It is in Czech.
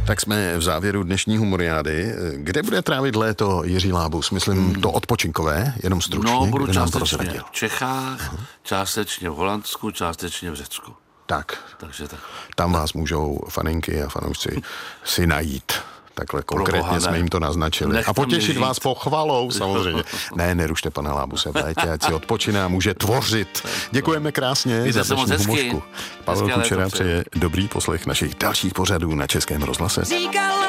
Tak jsme v závěru dnešní humoriády. Kde bude trávit léto Jiří Lábus? Myslím to odpočinkové, jenom stručně. No, budu kde nám částečně v Čechách, částečně v Holandsku, částečně v Řecku. Tak. Takže tak. Tam vás můžou faninky a fanoušci si najít. Takhle konkrétně jsme jim to naznačili. A potěšit vás pochvalou samozřejmě. Ne, nerušte pana Lábuse v létě, ať si odpočine a může tvořit. Děkujeme krásně za dnešní humořku. Pavel Kučera přeje dobrý poslech našich dalších pořadů na Českém rozhlase.